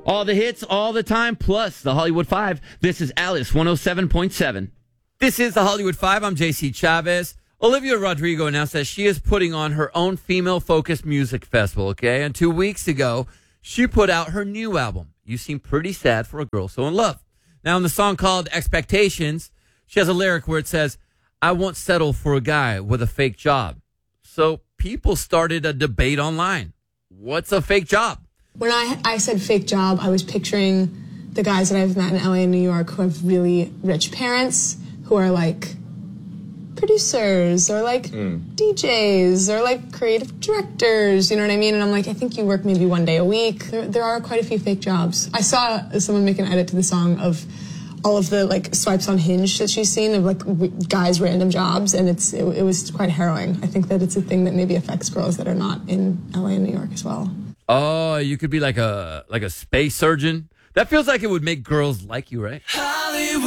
All the hits, all the time, plus the Hollywood 5. This is Alice 107.7. This is the Hollywood 5. I'm JC Chavez. Olivia Rodrigo announced that she is putting on her own female-focused music festival, okay? And 2 weeks ago, she put out her new album, You Seem Pretty Sad for a Girl So in Love. Now, in the song called Expectations, she has a lyric where it says, I won't settle for a guy with a fake job. So people started a debate online. What's a fake job? When I said fake job, I was picturing the guys that I've met in LA and New York who have really rich parents, who are like producers or like DJs or like creative directors, you know what I mean? And I'm like, I think you work maybe one day a week. There are quite a few fake jobs. I saw someone make an edit to the song of all of the like swipes on Hinge that she's seen of like guys' random jobs, and it was quite harrowing. I think that it's a thing that maybe affects girls that are not in LA and New York as well. Oh, you could be like a space surgeon. That feels like it would make girls like you, right? Hollywood.